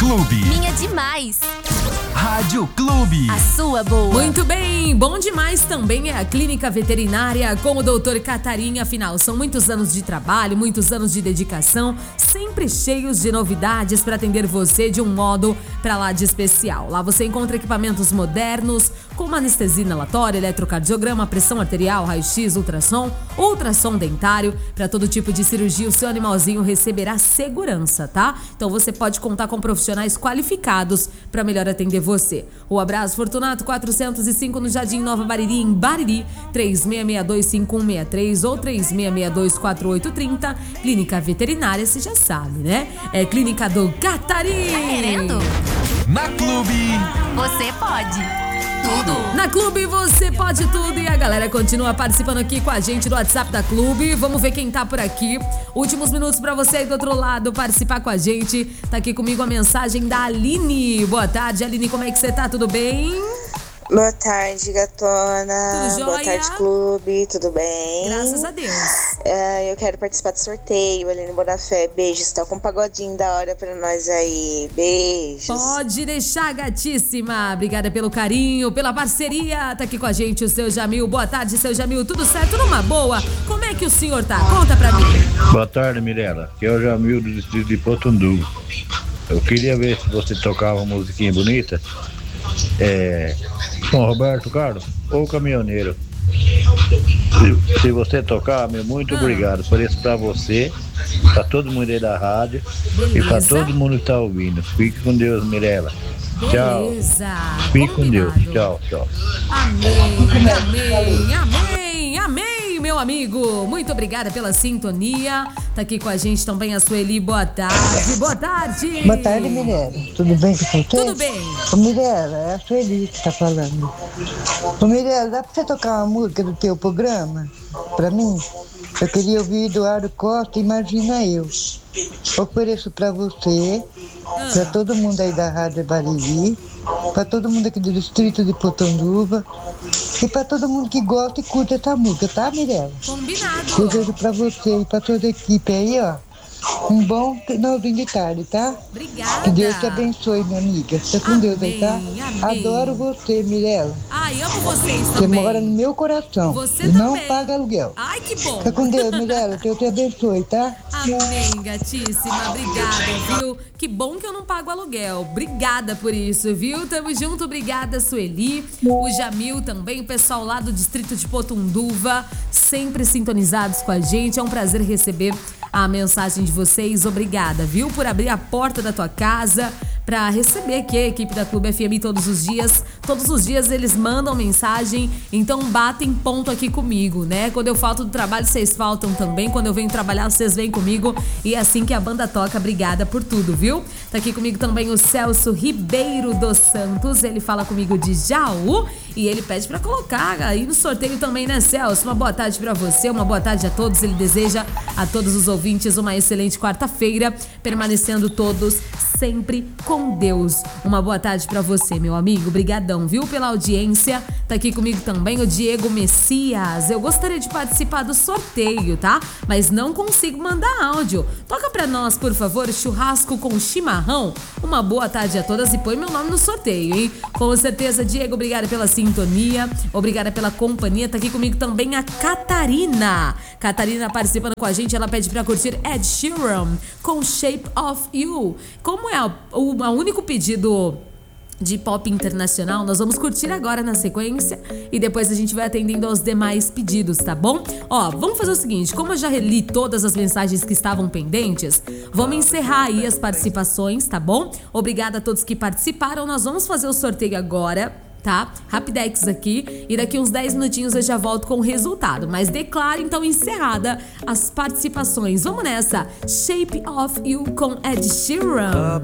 Clube. Minha demais. Rádio Clube. A sua boa. Muito bem, bom demais também é a Clínica Veterinária com o Dr. Catarinha. Afinal, são muitos anos de trabalho, muitos anos de dedicação, sempre cheios de novidades para atender você de um modo pra lá de especial. Lá você encontra equipamentos modernos, como anestesia inalatória, eletrocardiograma, pressão arterial, raio-x, ultrassom dentário. Para todo tipo de cirurgia, o seu animalzinho receberá segurança, tá? Então você pode contar com profissionais qualificados para melhor atender você. O Abraço Fortunato 405 no Jardim Nova Bariri, em Bariri, 36625163 ou 36624830. Clínica Veterinária, você já sabe, né? É Clínica do Catarinha. Tá querendo? Na Clube. Você pode. Tudo. Na Clube você pode tudo e a galera continua participando aqui com a gente do WhatsApp da Clube. Vamos ver quem tá por aqui. Últimos minutos pra você aí do outro lado participar com a gente. Tá aqui comigo a mensagem da Aline. Boa tarde, Aline, como é que você tá? Tudo bem? Boa tarde, gatona. Tudo jóia? Boa tarde, Clube. Tudo bem? Graças a Deus. Eu quero participar do sorteio, Aline Bonafé. Beijos. Tá com um pagodinho da hora pra nós aí. Beijos. Pode deixar, gatíssima. Obrigada pelo carinho, pela parceria. Tá aqui com a gente o seu Jamil. Boa tarde, seu Jamil. Tudo certo? Numa boa? Como é que o senhor tá? Conta pra mim. Boa tarde, Mirella. Aqui é o Jamil do distrito de Potundu. Eu queria ver se você tocava uma musiquinha bonita. São Roberto Carlos ou Caminhoneiro. Se você tocar, meu, muito obrigado por isso pra você, pra todo mundo aí da rádio. Beleza. E pra todo mundo que tá ouvindo. Fique com Deus, Mirella. Beleza. Tchau. Fique com Deus. Tchau, tchau. Amém, amém, amém, amém, meu amigo. Muito obrigada pela sintonia. Tá aqui com a gente também a Sueli. Boa tarde, boa tarde. Boa tarde, Mirella. Tudo bem com você? Tudo bem. Ô, Mirella, é a Sueli que tá falando. Ô, Mirella, dá pra você tocar uma música do teu programa pra mim? Eu queria ouvir Eduardo Costa, Imagina Eu. Ofereço pra você, pra todo mundo aí da Rádio Bariri, pra todo mundo aqui do distrito de Potonduva e pra todo mundo que gosta e curte essa música, tá, Mirella? Combinado. Desejo pra você e pra toda a equipe aí, ó, um bom finalzinho de tarde, tá? Obrigada. Que Deus te abençoe, minha amiga. Fica com Deus aí, tá? Amém. Adoro você, Mirella. Ai, amo vocês Você também. mora no meu coração. Você e não também. paga aluguel. Ai, que bom. Fica com Deus, Mirella. Deus te abençoe, tá? Amém, gatíssima. Obrigada, viu? Que bom que eu não pago aluguel. Obrigada por isso, viu? Tamo junto. Obrigada, Sueli. O Jamil também, o pessoal lá do distrito de Potunduva, sempre sintonizados com a gente. É um prazer receber a mensagem de vocês. Obrigada, viu? Por abrir a porta da tua casa para receber aqui a equipe da Clube FM todos os dias. Todos os dias eles mandam mensagem, então batem ponto aqui comigo, né? Quando eu falto do trabalho, vocês faltam também. Quando eu venho trabalhar, vocês vêm comigo. E é assim que a banda toca. Obrigada por tudo, viu? Tá aqui comigo também o Celso Ribeiro dos Santos. Ele fala comigo de Jaú e ele pede pra colocar aí no sorteio também, né, Celso? Uma boa tarde pra você, uma boa tarde a todos. Ele deseja a todos os ouvintes uma excelente quarta-feira, permanecendo todos sempre com Deus. Uma boa tarde pra você, meu amigo. Brigadão, viu, pela audiência. Tá aqui comigo também o Diego Messias. Eu gostaria de participar do sorteio, tá? Mas não consigo mandar áudio. Toca pra nós, por favor, churrasco com chimarrão. Uma boa tarde a todas e põe meu nome no sorteio, hein? Com certeza, Diego, obrigada pela sintonia. Obrigada pela companhia. Tá aqui comigo também a Catarina. Catarina participando com a gente. Ela pede pra curtir Ed Sheeran com Shape of You. Como é o único pedido de pop internacional, nós vamos curtir agora na sequência e depois a gente vai atendendo aos demais pedidos, tá bom? Ó, vamos fazer o seguinte, como eu já reli todas as mensagens que estavam pendentes, vamos encerrar aí as participações, tá bom? Obrigada a todos que participaram, nós vamos fazer o sorteio agora, tá? Rapidex aqui e daqui uns 10 minutinhos eu já volto com o resultado, mas declaro então encerrada as participações. Vamos nessa, Shape of You com Ed Sheeran.